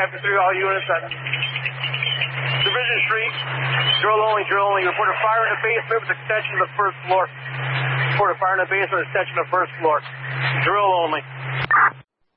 Chapter 3, all units on Division Street. Drill only, drill only. Report a fire in the basement with extension of the first floor. Report a fire in the basement with extension of the first floor. Drill only.